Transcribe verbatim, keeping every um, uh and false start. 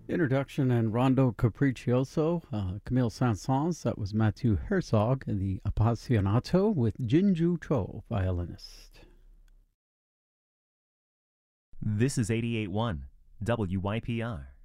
Introduction and Rondo Capriccioso, uh, Camille Saint-Saëns, that was Matthew Herzog, and the Appassionato with Jinju Cho, violinist. This is eighty-eight point one W Y P R.